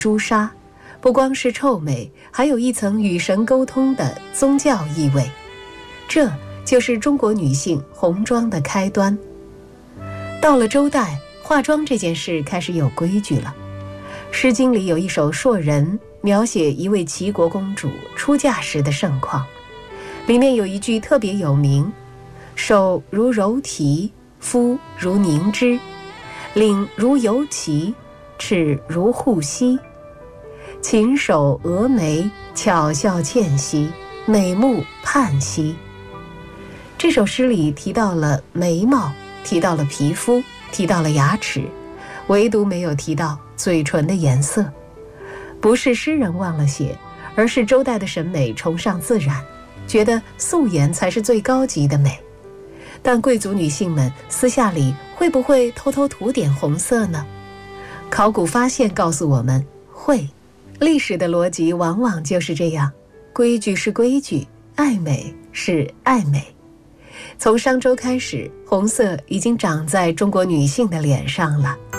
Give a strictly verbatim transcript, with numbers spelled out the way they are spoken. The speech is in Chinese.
朱砂，不光是臭美，还有一层与神沟通的宗教意味。这就是中国女性红妆的开端。到了周代，化妆这件事开始有规矩了。《诗经》里有一首《硕人》，描写一位齐国公主出嫁时的盛况。里面有一句特别有名：手如柔荑，肤如凝脂，领如游蕲，齿如护膝，琴手蛾眉，巧笑倩兮，美目盼兮。这首诗里提到了眉毛，提到了皮肤，提到了牙齿，唯独没有提到嘴唇的颜色。不是诗人忘了写，而是周代的审美崇尚自然，觉得素颜才是最高级的美。但贵族女性们私下里会不会偷偷涂点红色呢？考古发现告诉我们，会。历史的逻辑往往就是这样，规矩是规矩，爱美是爱美。从商周开始，红色已经长在中国女性的脸上了。